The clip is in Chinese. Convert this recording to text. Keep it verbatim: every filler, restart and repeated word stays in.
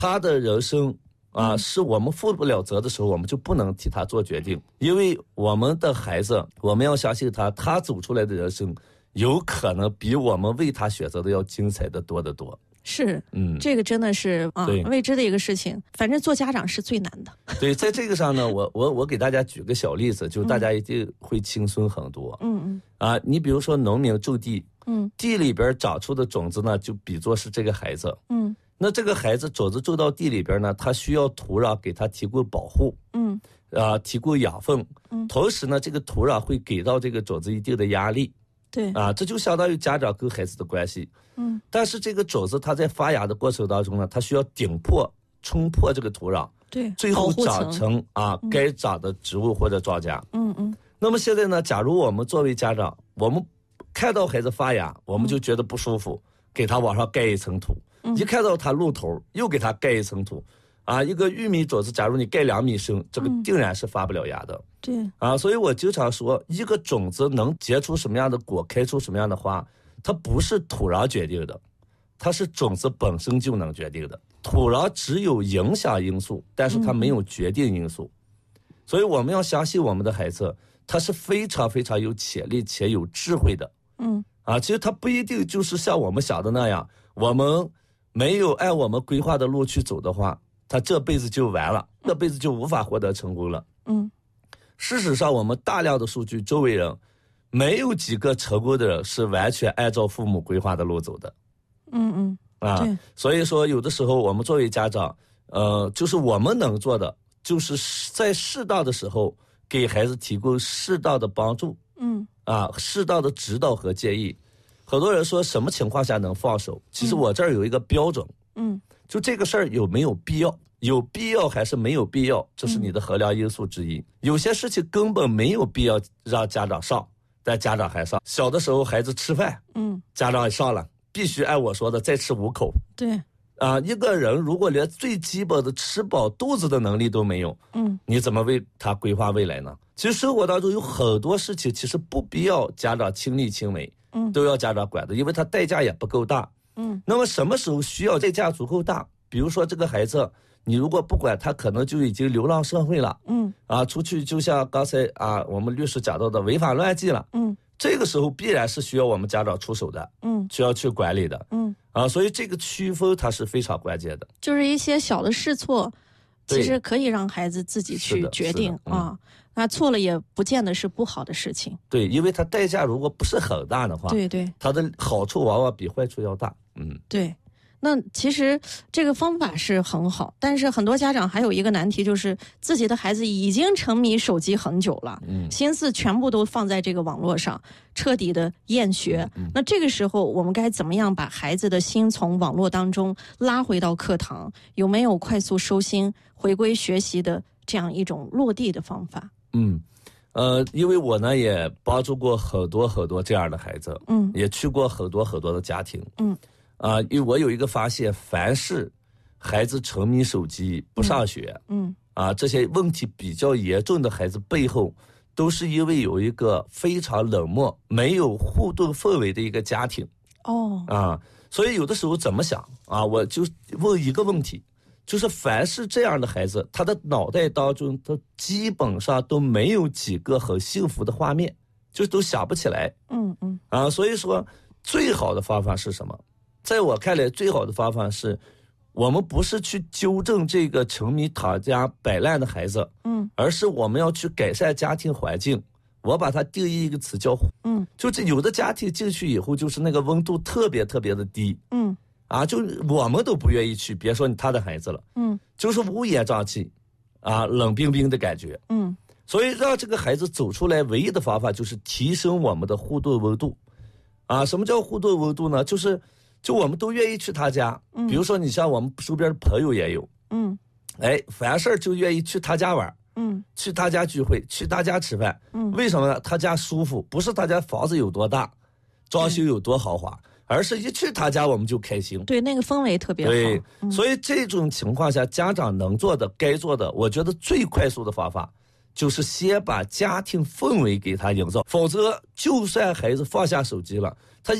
他的人生啊，是我们负不了责的时候，我们就不能替他做决定，因为我们的孩子，我们要相信他，他走出来的人生有可能比我们为他选择的要精彩的多得多。 是，嗯，这个真的是啊未知的一个事情。反正做家长是最难的。 对，在这个上呢，我我我给大家举个小例子，就大家一定会轻松很多。嗯嗯。啊，你比如说农民种地，嗯，地里边长出的种子呢，就比作是这个孩子。嗯。那这个孩子种子种到地里边呢，他需要土壤给他提供保护。嗯。啊，提供养分。嗯。同时呢，这个土壤会给到这个种子一定的压力。 对啊，这就相当于家长跟孩子的关系。嗯，但是这个种子它在发芽的过程当中呢，它需要顶破、冲破这个土壤， 对， 最后长成啊、嗯、该长的植物或者庄稼。嗯嗯。那么现在呢，假如我们作为家长，我们看到孩子发芽，我们就觉得不舒服，嗯、给他往上盖一层土；嗯、一看到他露头，又给他盖一层土。啊，一个玉米种子，假如你盖两米深，这个定然是发不了芽的。嗯、 对啊，所以我经常说，一个种子能结出什么样的果，开出什么样的花，它不是土壤决定的，它是种子本身就能决定的。土壤只有影响因素，但是它没有决定因素。嗯、所以我们要相信我们的孩子，他是非常非常有潜力且有智慧的。嗯，啊，其实他不一定就是像我们想的那样，我们没有按我们规划的路去走的话，他这辈子就完了，这辈子就无法获得成功了。嗯，事实上，我们大量的数据，周围人没有几个成功的人是完全按照父母规划的路走的。 嗯嗯， 啊，所以说有的时候我们作为家长，呃，就是我们能做的，就是在适当的时候给孩子提供适当的帮助。嗯，啊，适当的指导和建议。很多人说什么情况下能放手？其实我这儿有一个标准。嗯。就这个事儿有没有必要？有必要还是没有必要？这是你的衡量因素之一。嗯、有些事情根本没有必要让家长上，但家长还上。小的时候孩子吃饭，嗯，家长也上了，必须按我说的再吃五口。 对， 啊，一个人如果连最基本的吃饱肚子的能力都没有，嗯，你怎么为他规划未来呢？其实生活当中有很多事情，其实不必要家长亲力亲为，嗯，都要家长管的，因为他代价也不够大。嗯，那么什么时候需要代价足够大？比如说这个孩子，你如果不管他，可能就已经流浪社会了。嗯，啊，出去就像刚才啊我们律师讲到的违法乱纪了。嗯，这个时候必然是需要我们家长出手的。嗯，需要去管理的。嗯，啊，所以这个区分它是非常关键的。 就是一些小的试错，其实可以让孩子自己去决定啊。那错了也不见得是不好的事情。 对，因为它代价如果不是很大的话， 对对， 它的好处往往比坏处要大。嗯， 对。那其实这个方法是很好，但是很多家长还有一个难题，就是自己的孩子已经沉迷手机很久了，嗯，心思全部都放在这个网络上，彻底的厌学。嗯、那这个时候我们该怎么样把孩子的心从网络当中拉回到课堂？有没有快速收心、回归学习的这样一种落地的方法？ 嗯，呃，因为我呢也帮助过很多很多这样的孩子，嗯，也去过很多很多的家庭，嗯。啊、呃，因为我有一个发现，凡是孩子沉迷手机不上学，嗯，嗯啊，这些问题比较严重的孩子背后，都是因为有一个非常冷漠、没有互动氛围的一个家庭。哦，啊，所以有的时候怎么想啊，我就问一个问题，就是凡是这样的孩子，他的脑袋当中，他基本上都没有几个很幸福的画面，就都想不起来。嗯嗯，啊，所以说最好的方法是什么？在我看来，最好的方法是，我们不是去纠正这个沉迷躺家摆烂的孩子，嗯，而是我们要去改善家庭环境。我把它定义一个词叫，嗯，就这有的家庭进去以后，就是那个温度特别特别的低，嗯，啊，就我们都不愿意去，别说你他的孩子了，嗯，就是乌烟瘴气，啊，冷冰冰的感觉，嗯，所以让这个孩子走出来，唯一的方法就是提升我们的互动温度，啊，什么叫互动温度呢？就是。就我们都愿意去他家，嗯，比如说你像我们周边的朋友也有，嗯，哎，凡事就愿意去他家玩，嗯，去他家聚会，去他家吃饭，嗯，为什么呢？他家舒服，不是他家房子有多大，装修有多豪华，而是一去他家我们就开心。 对，那个氛围特别好。 对，嗯、所以这种情况下，家长能做的、该做的，我觉得最快速的方法。就是先把家庭氛围给他营造，否则就算孩子放下手机了，